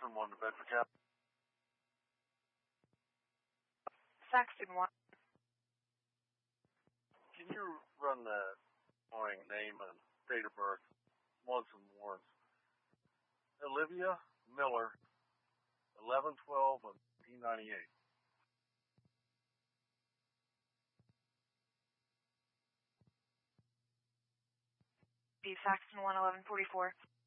Saxon 1 to Bedford Cap. Saxon 1. Can you run that following name and date of birth once and once? Olivia Miller, 11/12 of 1998. Saxon 1, 1144.